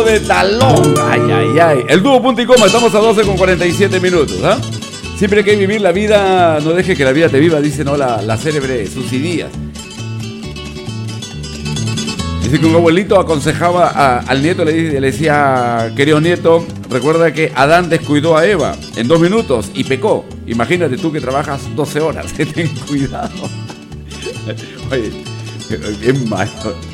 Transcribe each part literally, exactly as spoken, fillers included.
de talón. Ay, ay, ay. El dúo punto y coma, estamos a doce con cuarenta y siete minutos, ¿ah? ¿eh? Siempre hay que vivir la vida, no dejes que la vida te viva, dice, ¿no? La, la célebre Susy Díaz. Dice que un abuelito aconsejaba a, al nieto, le, le decía, querido nieto, recuerda que Adán descuidó a Eva en dos minutos y pecó. Imagínate tú que trabajas doce horas, ten cuidado. Oye, bien malo.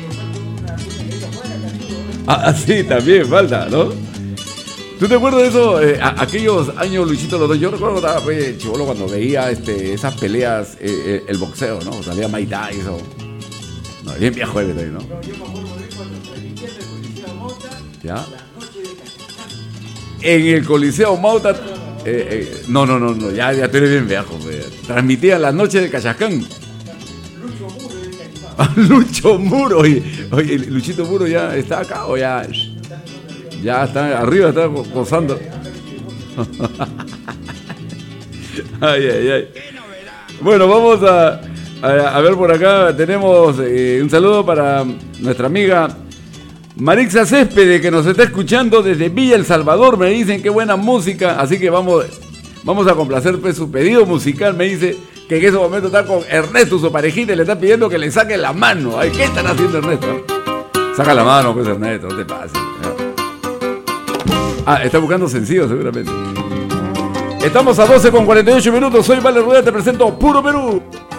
Ah, sí, también falta, ¿no? ¿Tú te acuerdas de eso? Eh, a, aquellos años, Luisito, los dos. Yo recuerdo que estaba pues, chibolo cuando veía este, esas peleas, eh, eh, el boxeo, ¿no? Salía Mike Tyson. No, bien viejo él también, ¿no? No, yo me acuerdo de cuando transmitían el Coliseo Mauta, ¿ya? La noche de Cachacán. En el Coliseo Mauta. Eh, eh, no, no, no, no, ya, ya tú eres bien viejo, pues. Transmitía la noche de Cachacán. Lucho Muro es el que animaba. Lucho Muro, oye, oye, Luchito Muro ya está acá o ya. Ya está arriba, está gozando. Ay, ay, ay. Bueno, vamos a, a, a ver por acá. Tenemos eh, un saludo para nuestra amiga Marixa Céspedes, que nos está escuchando desde Villa El Salvador. Me dicen qué buena música. Así que vamos, vamos a complacer pues, su pedido musical. Me dice que en ese momento está con Ernesto, su parejita, y le está pidiendo que le saque la mano. Ay, ¿qué están haciendo, Ernesto? Saca la mano, pues, Ernesto, no te pases. Ah, está buscando sencillo seguramente. Estamos a doce con cuarenta y ocho minutos. Soy Vale Rueda, te presento Puro Perú.